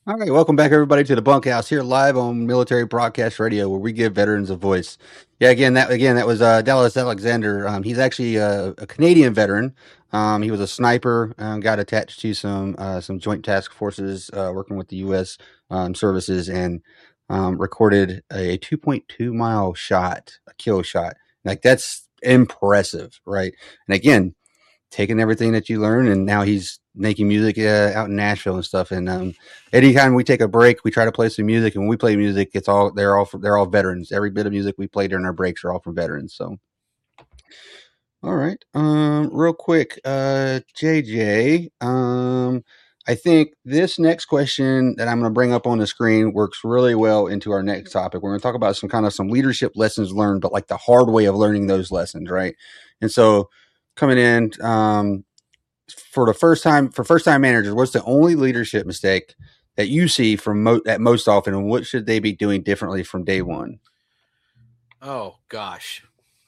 All right, welcome back, everybody, to the Bunkhouse here live on Military Broadcast Radio, where we give veterans a voice. Yeah, that was Dallas Alexander. He's actually a Canadian veteran. He was a sniper, got attached to some joint task forces working with the U.S. Services, and recorded a 2.2 mile shot, a kill shot. Like that's impressive, right? And again, taking everything that you learn, and now he's making music out in Nashville and stuff. And anytime we take a break, we try to play some music. And when we play music, they're all veterans. Every bit of music we play during our breaks are all from veterans. So, all right, real quick, JJ, I think this next question that I'm going to bring up on the screen works really well into our next topic. We're going to talk about some leadership lessons learned, but like the hard way of learning those lessons, right? And so, coming in, for first time managers, what's the only leadership mistake that you see at most often, and what should they be doing differently from day one? Oh gosh,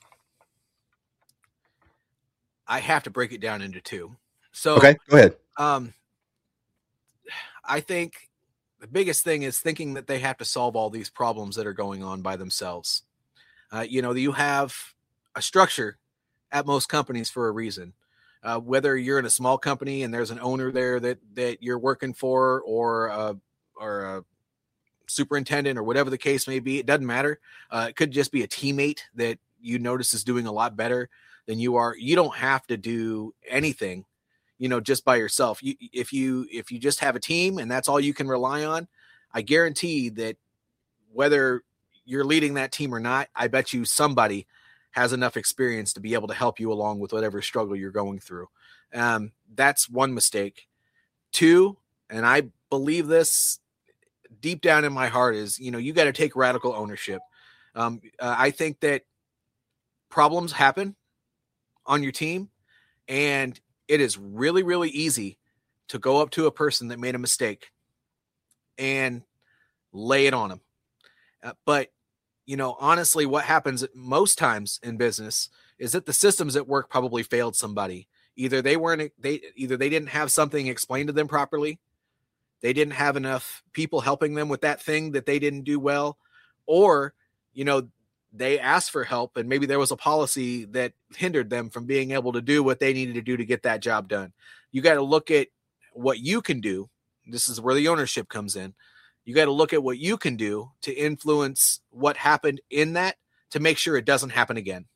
I have to break it down into two. So, Okay, go ahead. I think the biggest thing is thinking that they have to solve all these problems that are going on by themselves. You have a structure at most companies for a reason. Whether you're in a small company and there's an owner there that you're working for, or a superintendent, or whatever the case may be, it doesn't matter. It could just be a teammate that you notice is doing a lot better than you are. You don't have to do anything, just by yourself. If you just have a team and that's all you can rely on, I guarantee that whether you're leading that team or not, I bet you somebody has enough experience to be able to help you along with whatever struggle you're going through. That's one mistake. Two, and I believe this deep down in my heart, is, you got to take radical ownership. I think that problems happen on your team, and it is really, really easy to go up to a person that made a mistake and lay it on them. But honestly, what happens most times in business is that the systems at work probably failed somebody. Either they didn't have something explained to them properly, they didn't have enough people helping them with that thing that they didn't do well, or they asked for help and maybe there was a policy that hindered them from being able to do what they needed to do to get that job done. You got to look at what you can do. This is where the ownership comes in. You got to look at what you can do to influence what happened in that, to make sure it doesn't happen again.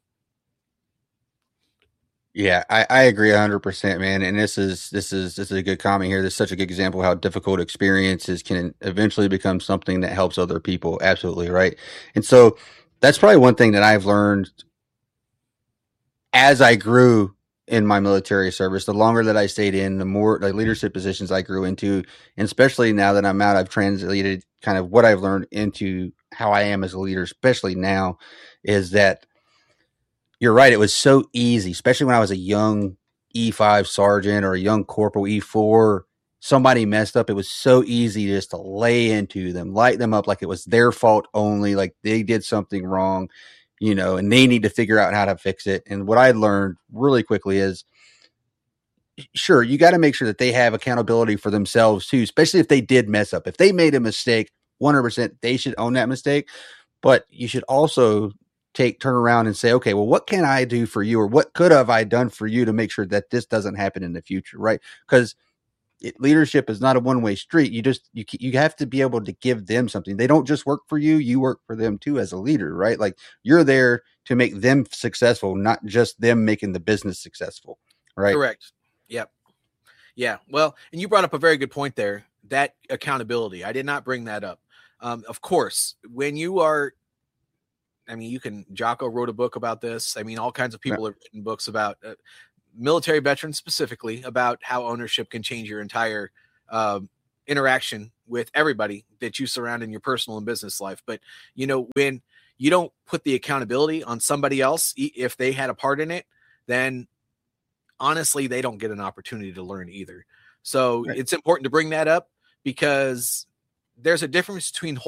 Yeah, I agree 100%, man. And this is a good comment here. This is such a good example of how difficult experiences can eventually become something that helps other people. Absolutely right. And so that's probably one thing that I've learned as I grew in my military service. The longer that I stayed in, the more like leadership positions I grew into, and especially now that I'm out, I've translated kind of what I've learned into how I am as a leader. Especially now, is that you're right. It was so easy, especially when I was a young E5 sergeant or a young corporal E4. Somebody messed up. It was so easy just to lay into them, light them up like it was their fault only, like they did something wrong, and they need to figure out how to fix it. And what I learned really quickly is, sure, you got to make sure that they have accountability for themselves too, especially if they did mess up. If they made a mistake, 100% they should own that mistake. But you should also turn around and say, okay, well, what can I do for you, or what could have I done for you to make sure that this doesn't happen in the future, right? Because leadership is not a one way street. You have to be able to give them something. They don't just work for you; you work for them too as a leader, right? Like you're there to make them successful, not just them making the business successful, right? Correct. Yep. Yeah. Well, and you brought up a very good point there. That accountability. I did not bring that up. Of course, when you are, Jocko wrote a book about this. All kinds of people have written books about military veterans specifically, about how ownership can change your entire interaction with everybody that you surround in your personal and business life. But, when you don't put the accountability on somebody else, if they had a part in it, then honestly, they don't get an opportunity to learn either. So It's important to bring that up, because there's a difference between